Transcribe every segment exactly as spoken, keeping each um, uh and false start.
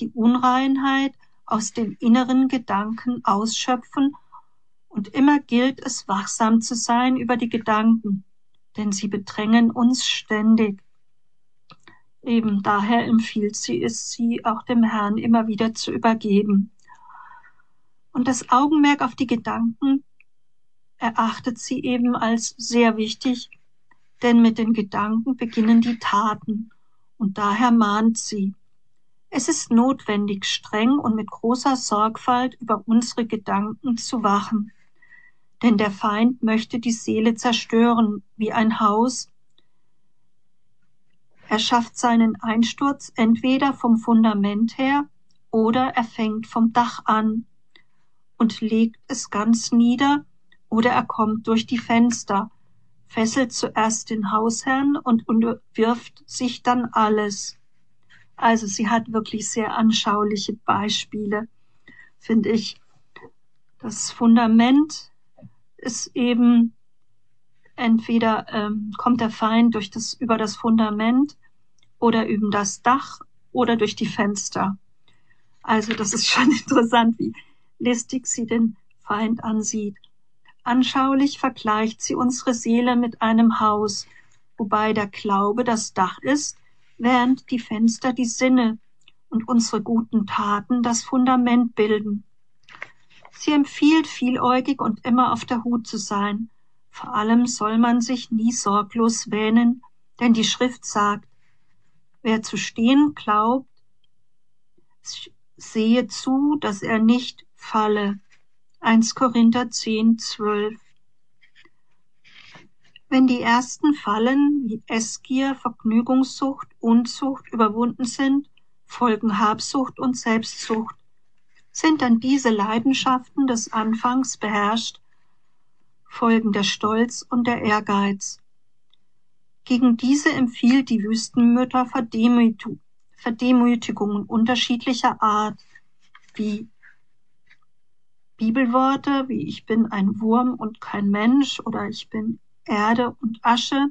die Unreinheit aus den inneren Gedanken ausschöpfen, und immer gilt es, wachsam zu sein über die Gedanken, denn sie bedrängen uns ständig. Eben daher empfiehlt sie es, sie auch dem Herrn immer wieder zu übergeben. Und das Augenmerk auf die Gedanken erachtet sie eben als sehr wichtig, denn mit den Gedanken beginnen die Taten, und daher mahnt sie: Es ist notwendig, streng und mit großer Sorgfalt über unsere Gedanken zu wachen, denn der Feind möchte die Seele zerstören wie ein Haus. Er schafft seinen Einsturz entweder vom Fundament her oder er fängt vom Dach an und legt es ganz nieder, oder er kommt durch die Fenster, fesselt zuerst den Hausherrn und unterwirft sich dann alles. Also sie hat wirklich sehr anschauliche Beispiele, finde ich. Das Fundament ist eben, entweder ähm, kommt der Feind durch das, über das Fundament oder über das Dach oder durch die Fenster. Also das ist schon interessant, wie listig sie den Feind ansieht. Anschaulich vergleicht sie unsere Seele mit einem Haus, wobei der Glaube das Dach ist, während die Fenster die Sinne und unsere guten Taten das Fundament bilden. Sie empfiehlt, vieläugig und immer auf der Hut zu sein. Vor allem soll man sich nie sorglos wähnen, denn die Schrift sagt: Wer zu stehen glaubt, sehe zu, dass er nicht falle. erster Korinther zehn, zwölf. Wenn die ersten Fallen wie Essgier, Vergnügungssucht, Unzucht überwunden sind, folgen Habsucht und Selbstsucht. Sind dann diese Leidenschaften des Anfangs beherrscht, folgen der Stolz und der Ehrgeiz. Gegen diese empfiehlt die Wüstenmütter Verdemütigungen unterschiedlicher Art, wie Bibelworte wie ich bin ein Wurm und kein Mensch oder ich bin Erde und Asche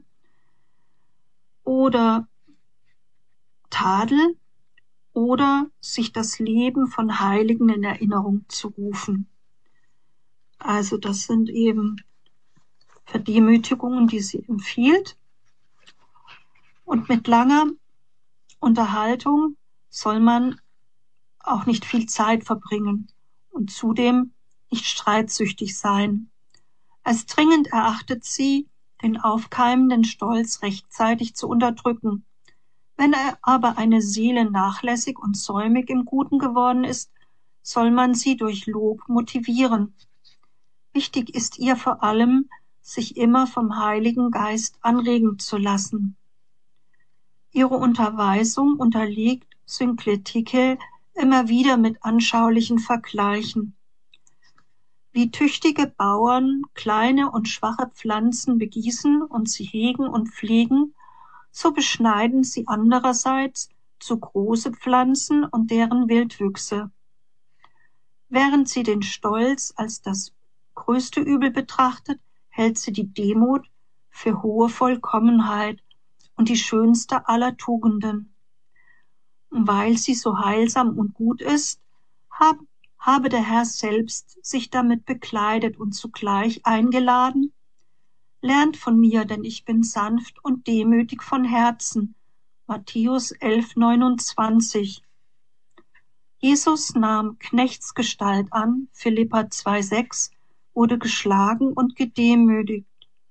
oder Tadel oder sich das Leben von Heiligen in Erinnerung zu rufen. Also das sind eben Verdemütigungen, die sie empfiehlt. Und mit langer Unterhaltung soll man auch nicht viel Zeit verbringen und zudem nicht streitsüchtig sein. Als dringend erachtet sie, den aufkeimenden Stolz rechtzeitig zu unterdrücken. Wenn aber eine Seele nachlässig und säumig im Guten geworden ist, soll man sie durch Lob motivieren. Wichtig ist ihr vor allem, sich immer vom Heiligen Geist anregen zu lassen. Ihre Unterweisung unterliegt Synkletike immer wieder mit anschaulichen Vergleichen. Wie tüchtige Bauern kleine und schwache Pflanzen begießen und sie hegen und pflegen, so beschneiden sie andererseits zu große Pflanzen und deren Wildwüchse. Während sie den Stolz als das größte Übel betrachtet, hält sie die Demut für hohe Vollkommenheit und die schönste aller Tugenden. Und weil sie so heilsam und gut ist, hab, habe der Herr selbst sich damit bekleidet und zugleich eingeladen: Lernt von mir, denn ich bin sanft und demütig von Herzen. Matthäus elf, neunundzwanzig. Jesus nahm Knechtsgestalt an, Philipper zwei, sechs, wurde geschlagen und gedemütigt.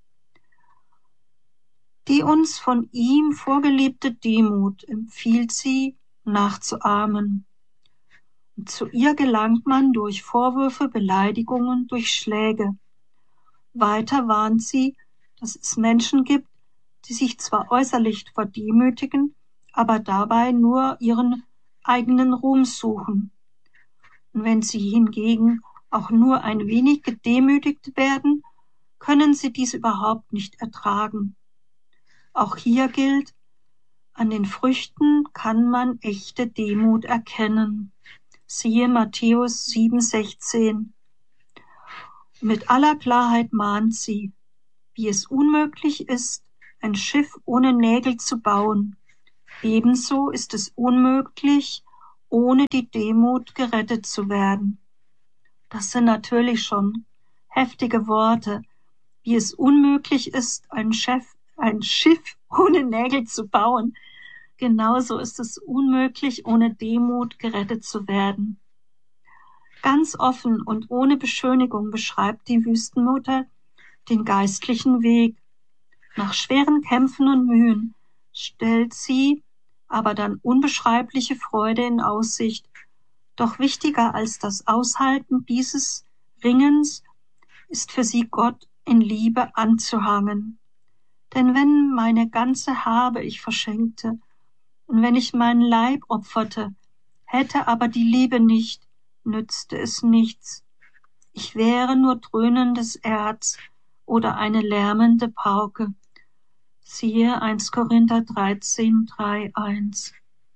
Die uns von ihm vorgelebte Demut empfiehlt sie nachzuahmen. Und zu ihr gelangt man durch Vorwürfe, Beleidigungen, durch Schläge. Weiter warnt sie, dass es Menschen gibt, die sich zwar äußerlich verdemütigen, aber dabei nur ihren eigenen Ruhm suchen. Und wenn sie hingegen auch nur ein wenig gedemütigt werden, können sie dies überhaupt nicht ertragen. Auch hier gilt, an den Früchten kann man echte Demut erkennen. Siehe Matthäus sieben, sechzehn. Mit aller Klarheit mahnt sie, wie es unmöglich ist, ein Schiff ohne Nägel zu bauen. Ebenso ist es unmöglich, ohne die Demut gerettet zu werden. Das sind natürlich schon heftige Worte, wie es unmöglich ist, ein, Chef, ein Schiff ohne Nägel zu bauen. Genauso ist es unmöglich, ohne Demut gerettet zu werden. Ganz offen und ohne Beschönigung beschreibt die Wüstenmutter den geistlichen Weg. Nach schweren Kämpfen und Mühen stellt sie aber dann unbeschreibliche Freude in Aussicht. Doch wichtiger als das Aushalten dieses Ringens ist für sie Gott in Liebe anzuhangen. Denn wenn meine ganze Habe ich verschenkte und wenn ich meinen Leib opferte, hätte aber die Liebe nicht, nützte es nichts. Ich wäre nur dröhnendes Erz oder eine lärmende Pauke. Siehe erster Korinther dreizehn, drei, eins.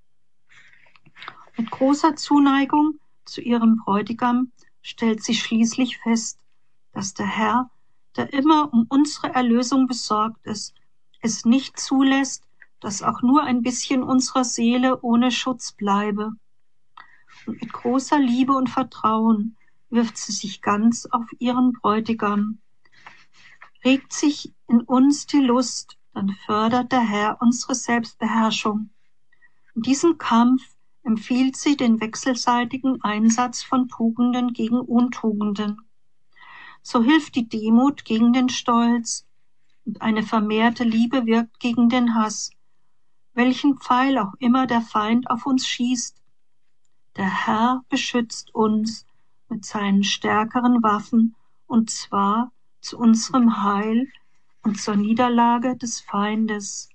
Mit großer Zuneigung zu ihrem Bräutigam stellt sie schließlich fest, dass der Herr, der immer um unsere Erlösung besorgt ist, es nicht zulässt, dass auch nur ein bisschen unserer Seele ohne Schutz bleibe. Und mit großer Liebe und Vertrauen wirft sie sich ganz auf ihren Bräutigam. Regt sich in uns die Lust, dann fördert der Herr unsere Selbstbeherrschung. In diesem Kampf empfiehlt sie den wechselseitigen Einsatz von Tugenden gegen Untugenden. So hilft die Demut gegen den Stolz und eine vermehrte Liebe wirkt gegen den Hass, welchen Pfeil auch immer der Feind auf uns schießt. Der Herr beschützt uns mit seinen stärkeren Waffen, und zwar zu unserem Heil und zur Niederlage des Feindes.